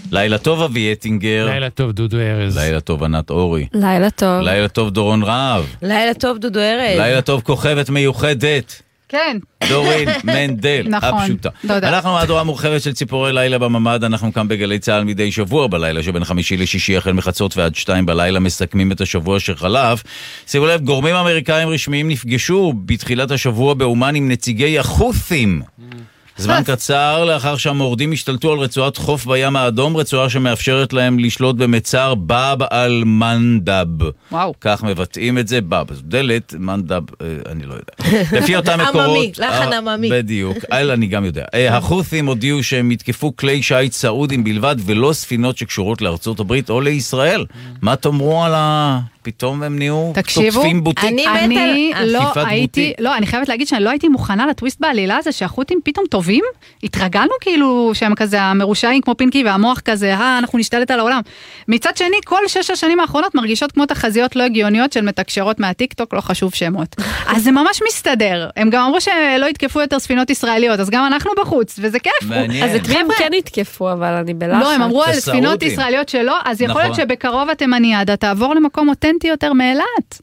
לילה טוב אבי אטינגר. לילה טוב דודו ארז. לילה טוב ענת אורי. לילה טוב. לילה טוב דורון רהב. לילה טוב דודו ארז. לילה טוב כוכבת מיוחדת. כן. דורין מנדל, נכון. הפשוטה. תודה. אנחנו מהדורה מורחבת של ציפורי לילה בממד, אנחנו כאן בגלי צהל מדי שבוע בלילה שבין חמישי לשישי החל מחצות ועד 2 בלילה מסכמים את השבוע שחלף. שימו לב, גורמים אמריקאים רשמיים נפגשו בתחילת השבוע באומן עם נציגי החות'ים. זמן קצר לאחר שהמורדים השתלטו על רצועת חוף בים האדום, רצועה שמאפשרת להם לשלוט במצר באב על מנדב. וואו. כך מבטאים את זה, באב. דלת, מנדב, אני לא יודע. לפי אותם מקורות... עממי, לחן עממי. בדיוק, אני גם יודע. החות'ים הודיעו שהם יתקפו כלי שיט סעודים בלבד, ולא ספינות שקשורות לארצות הברית או לישראל. מה תאמרו על פתאום הם נהיו תוקפים בוטיק? אני חייבת להגיד שאני לא הייתי מוכנה לטוויסט בעלילה הזה שהחות'ים פתאום טובים, התרגלנו כאילו שהם כזה המרושעים כמו פינקי והמוח כזה, אנחנו נשתלט על העולם. מצד שני, כל 6 השנים האחרונות מרגישות כמו תחזיות לא הגיוניות של מתקשרות מהטיקטוק, לא חשוב שמות. אז זה ממש מסתדר. הם גם אמרו שלא יתקפו יותר ספינות ישראליות, אז גם אנחנו בחוץ, וזה כיף. אז אתכם כן יתקפו, אבל אני בלחץ. לא, הם אמרו על ספינות ישראליות שלא, אז יכול להיות שבקרוב התימניאדה תעבור למקום אותנטי יותר מאילת.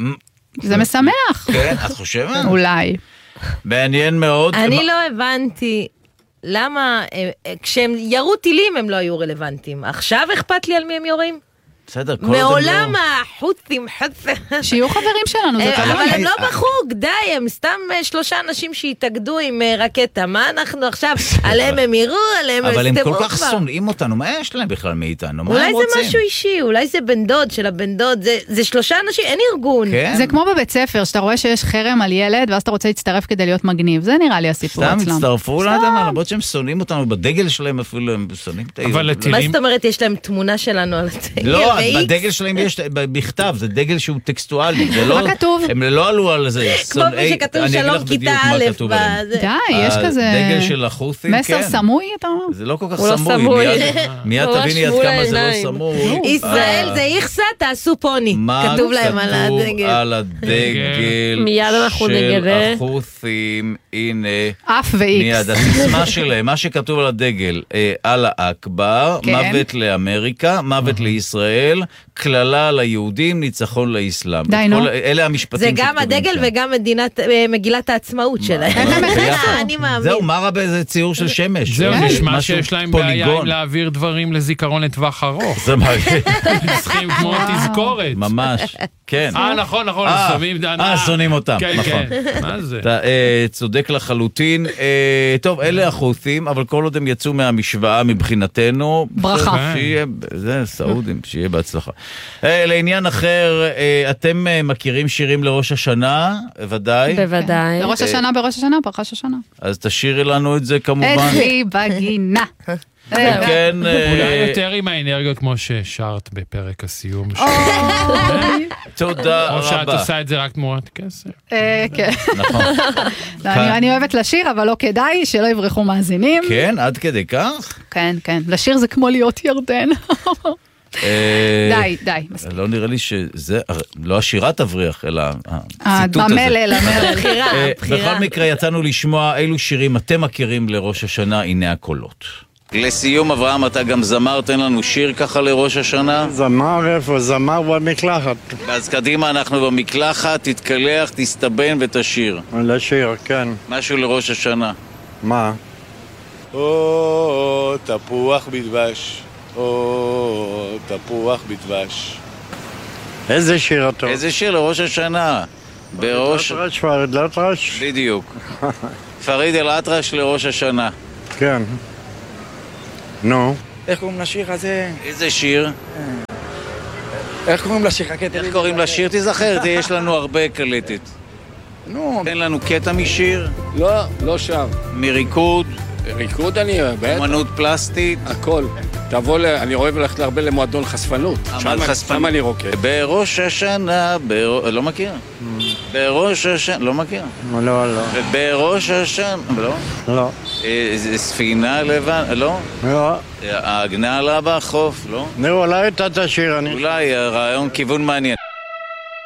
זה משמח. כן, את חושבת? אולי. מעניין מאוד. אני לא הבנתי למה כשהם ירו טילים הם לא היו רלוונטיים. עכשיו אכפת לי על מי הם יורים? בסדר, כל מעולם החות'ים שיהיו חברים שלנו, אבל הם לא בחוג, די, הם סתם 3 אנשים שהתאגדו עם רקטה. מה אנחנו עכשיו, עליהם הם יראו, עליהם הם אבל הם סתמו כל כך כבר. שונאים אותנו, מה יש להם בכלל מאיתנו? מה אולי הם רוצים? זה משהו אישי, אולי זה בן דוד של הבן דוד, זה 3 אנשים, אין ארגון. כן? זה כמו בבית ספר, שאתה רואה שיש חרם על ילד, ואז אתה רוצה להצטרף כדי להיות מגניב. זה נראה לי הסיפור סתם אצלם. הצטרפו לאדם, למרות שהם שונאים אותנו, בדגל שלהם אפילו הם שונאים את אבל מה הטילים... זאת אומרת, יש להם תמונה שלנו על הדגל? לא, ו-X? בדגל שלהם יש בכתב, זה דגל שהוא טקסטואלי. מה כתוב? הם לא עלו על זה. כמו שכתוב שלום כיתה א'. די, יש כזה... הדגל של החות'ים, כן. מסר סמוי, אתה אומר? זה לא כל כך הוא לא סמוי. סמוי. מיד תביני עד כמה זה לא סמוי. ישראל זה איכסה, תעשו פוני. כתוב להם על מה כתוב הדגל. על הדגל מיד אנחנו של נגלה. החות'ים? הנה. אף ואיקס. מיד, הסיסמה שלהם, מה שכתוב על הדגל, אללה אכבר, כן. מוות לאמריקה, מוות לישראל, כללה ליהודים, ניצחון לאסלאם. די, נו. אלה המשפטים זה גם שכתובים הדגל שם. וגם מגילת העצמאות שלהם. אני מאמין. זהו, מה רע באיזה ציור של שמש? זהו, נשמע משהו שיש להם בעיה עם פוליגון. להעביר דברים לזיכרון לטווח ארוך. זה מה... צריכים כמו תזכורת. ממש, כן. נכון, שונאים אותם, כן, נכון. כן. מה זה? אתה צודק לחלוטין. טוב, אלה החות'ים, אבל כל עוד הם יצאו מהמשוואה מבחינתנו, ברכה. שיהיה, זה סעודים, שיהיה בהצלחה. לעניין אחר, אתם מכירים שירים לראש השנה? ודאי. בוודאי. לראש השנה בראש השנה, פרחש השנה. אז תשאירי לנו את זה כמובן. אצלי בגינה. וכן, אולי יותר עם האנרגיות כמו ששרת בפרק הסיום. תודה או שאת רבה. עושה את זה רק תמורת כסף. כן. נכון. אני אוהבת לשיר, אבל לא כדאי שלא יברחו מאזינים. כן, עד כדי כך? כן, כן. לשיר זה כמו להיות ירדן. די. לא נראה לי שזה, לא השירה תבריח, אלא הציטוט הזה. במלל, בחירה. בכל מקרה יצאנו לשמוע אילו שירים אתם מכירים לראש השנה, הנה הקולות. לסיום, אברהם, אתה גם זמר, תן לנו שיר ככה לראש השנה. זמר איפה? זמר במקלחת. אז קדימה, אנחנו במקלחת, תתקלח, תסתבן ותשיר. לשיר, כן. משהו לראש השנה. מה? או, תפוח בדבש. או, תפוח בדבש. איזה שיר אתה? איזה שיר לראש השנה? בראש... פריד אל-אטרש? בדיוק. פריד אל-אטרש לראש השנה. כן. נו. איך קוראים לשיר הזה? איזה שיר? איך קוראים לשיר? איך קוראים לשיר? תזכר, יש לנו הרבה קלטת. נו. תן לנו קטע משיר. לא שר. מריקוד. ריקוד אני אוהב. אמנות פלסטית. הכל. תבוא, אני אוהב ללכת הרבה למועדון חשפנות. שם אני רוקד. בראש השנה, לא מכיר. בראש השנה, לא מכיר. לא. בראש השנה, לא? לא. ספינה לבן, לא? לא. הגנלה בחוף, לא? נו, אולי אתה תשיר, אני... אולי רעיון כיוון מעניין.